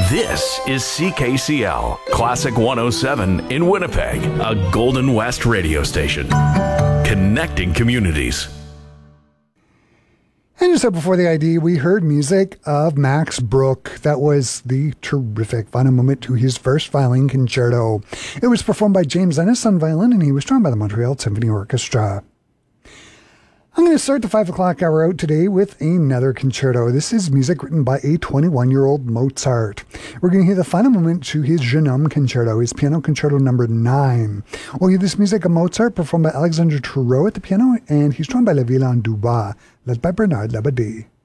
This is CKCL, Classic 107 in Winnipeg, a Golden West radio station. Connecting communities. And just up before the ID, we heard music of Max Bruch. That was the terrific final movement to his first violin concerto. It was performed by James Ennis on violin, and he was joined by the Montreal Symphony Orchestra. I'm going to start the 5 o'clock hour out today with another concerto. This is music written by a 21-year-old Mozart. We're going to hear the final movement to his Jeune Homme Concerto, his piano concerto number 9. We'll hear this music of Mozart performed by Alexandre Thureau at the piano, and he's joined by La Ville en Dubois, led by Bernard Labadie.